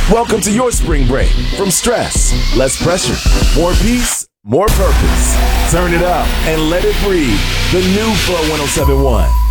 Welcome to your spring break. From stress, less pressure, more peace, more purpose. Turn it up and let it breathe. The new Flow 1071.